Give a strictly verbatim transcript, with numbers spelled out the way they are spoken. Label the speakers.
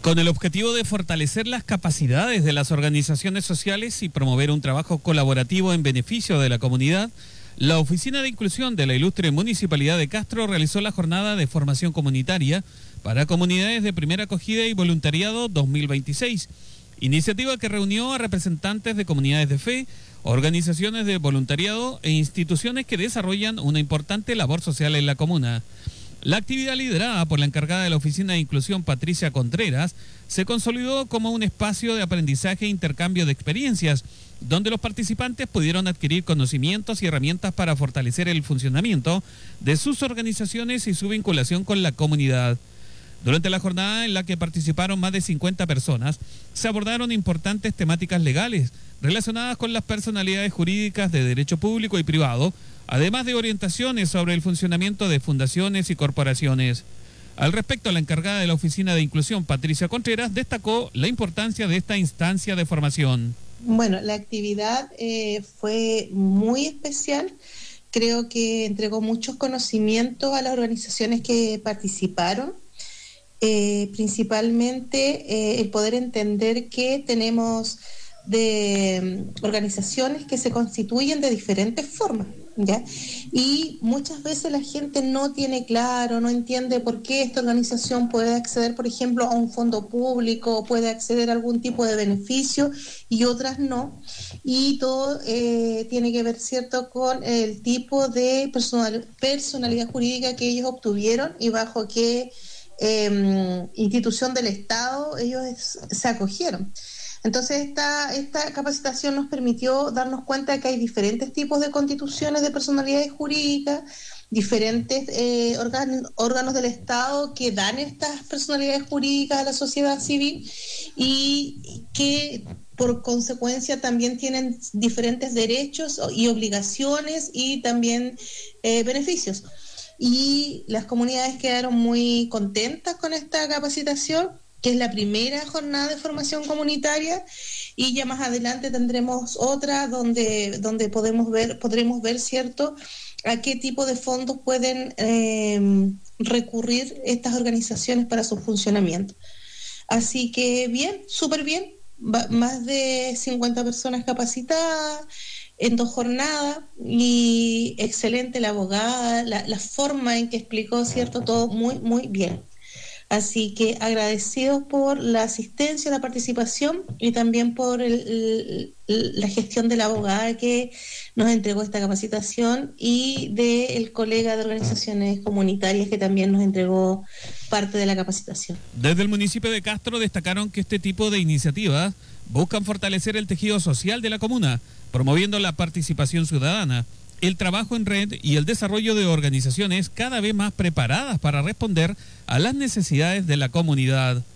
Speaker 1: Con el objetivo de fortalecer las capacidades de las organizaciones sociales y promover un trabajo colaborativo en beneficio de la comunidad, la Oficina de Inclusión de la Ilustre Municipalidad de Castro realizó la jornada de formación comunitaria para comunidades de primera acogida y voluntariado dos mil veintiséis, iniciativa que reunió a representantes de comunidades de fe, organizaciones de voluntariado e instituciones que desarrollan una importante labor social en la comuna. La actividad liderada por la encargada de la Oficina de Inclusión, Patricia Contreras, se consolidó como un espacio de aprendizaje e intercambio de experiencias, donde los participantes pudieron adquirir conocimientos y herramientas para fortalecer el funcionamiento de sus organizaciones y su vinculación con la comunidad. Durante la jornada, en la que participaron más de cincuenta personas, se abordaron importantes temáticas legales relacionadas con las personalidades jurídicas de derecho público y privado, además de orientaciones sobre el funcionamiento de fundaciones y corporaciones. Al respecto, la encargada de la Oficina de Inclusión, Patricia Contreras, destacó la importancia de esta instancia de formación.
Speaker 2: Bueno, la actividad eh, fue muy especial. Creo que entregó muchos conocimientos a las organizaciones que participaron. Eh, principalmente eh, el poder entender que tenemos de um, organizaciones que se constituyen de diferentes formas, ¿ya? Y muchas veces la gente no tiene claro, no entiende por qué esta organización puede acceder, por ejemplo, a un fondo público, puede acceder a algún tipo de beneficio y otras no. Y todo eh, tiene que ver, ¿cierto?, con el tipo de personal, personalidad jurídica que ellos obtuvieron y bajo qué eh, institución del Estado ellos es, se acogieron. Entonces esta, esta capacitación nos permitió darnos cuenta de que hay diferentes tipos de constituciones de personalidades jurídicas, diferentes eh, órganos, órganos del Estado que dan estas personalidades jurídicas a la sociedad civil y que por consecuencia también tienen diferentes derechos y obligaciones y también eh, beneficios. Y las comunidades quedaron muy contentas con esta capacitación, que es la primera jornada de formación comunitaria, y ya más adelante tendremos otra donde, donde podemos ver, podremos ver, ¿cierto?, a qué tipo de fondos pueden eh, recurrir estas organizaciones para su funcionamiento. Así que bien, súper bien, Va, más de cincuenta personas capacitadas en dos jornadas, y excelente la abogada, la, la forma en que explicó, ¿cierto?, todo muy, muy bien. Así que agradecidos por la asistencia, la participación y también por el, el, la gestión de la abogada que nos entregó esta capacitación y del colega de organizaciones comunitarias que también nos entregó parte de la capacitación.
Speaker 1: Desde el municipio de Castro destacaron que este tipo de iniciativas buscan fortalecer el tejido social de la comuna, promoviendo la participación ciudadana, el trabajo en red y el desarrollo de organizaciones cada vez más preparadas para responder a las necesidades de la comunidad.